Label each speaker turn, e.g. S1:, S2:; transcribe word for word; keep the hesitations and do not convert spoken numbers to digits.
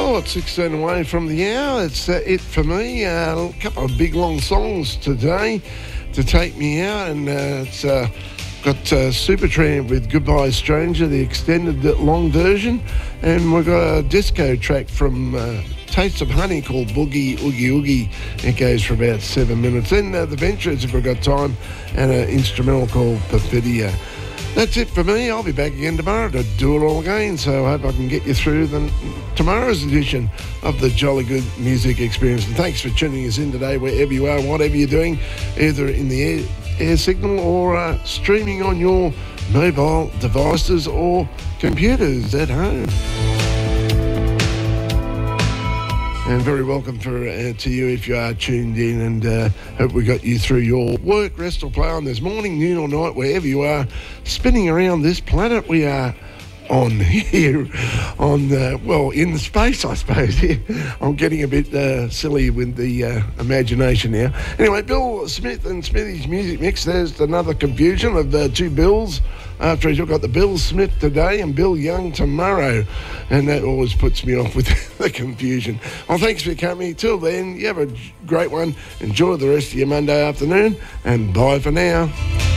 S1: Well, it's sixteen away from the hour. It's uh, it for me. Uh, a couple of big long songs today to take me out, and uh, it's uh, got uh, Supertramp with Goodbye Stranger, the extended long version, and we've got a disco track from uh, Taste of Honey called Boogie Oogie Oogie. It goes for about seven minutes. Then uh, the Ventures, if we've got time, and an instrumental called Perfidia. That's it for me. I'll be back again tomorrow to do it all again, so I hope I can get you through the, tomorrow's edition of the Jolly Good Music Experience. And thanks for tuning us in today, wherever you are, whatever you're doing, either in the air, air signal or uh, streaming on your mobile devices or computers at home. And very welcome for uh, to you if you are tuned in, and uh, hope we got you through your work, rest or play on this morning, noon or night, wherever you are spinning around this planet. We are on here, on, uh, well, in the space, I suppose. I'm getting a bit uh, silly with the uh, imagination now. Anyway, Bill Smith and Smithy's Music Mix. There's another confusion of uh, two Bills. After he's got the Bill Smith today and Bill Young tomorrow. And that always puts me off with the confusion. Well, thanks for your company. Till then, you have a great one. Enjoy the rest of your Monday afternoon. And bye for now.